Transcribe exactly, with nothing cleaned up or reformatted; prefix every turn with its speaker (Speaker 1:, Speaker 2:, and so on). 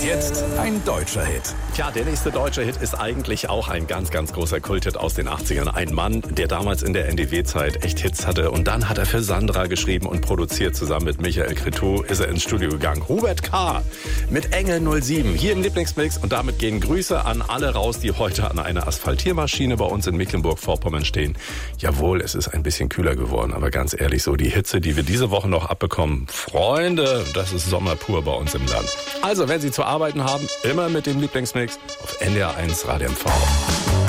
Speaker 1: jetzt ein deutscher Hit.
Speaker 2: Tja, der nächste deutsche Hit ist eigentlich auch ein ganz, ganz großer Kulthit aus den achtzigern. Ein Mann, der damals in der N D W-Zeit echt Hits hatte. Und dann hat er für Sandra geschrieben und produziert. Zusammen mit Michael Cretu ist er ins Studio gegangen. Hubert K. mit Engel null sieben hier im Lieblingsmix. Und damit gehen Grüße an alle raus, die heute an einer Asphaltiermaschine bei uns in Mecklenburg-Vorpommern stehen. Jawohl, es ist ein bisschen kühler geworden. Aber ganz ehrlich, so die Hitze, die wir diese Woche noch abbekommen. Freunde, das ist Sommer pur bei uns im Land. Also, wenn Sie zu arbeiten haben, immer mit dem Lieblingsmix auf N D R eins Radio M V.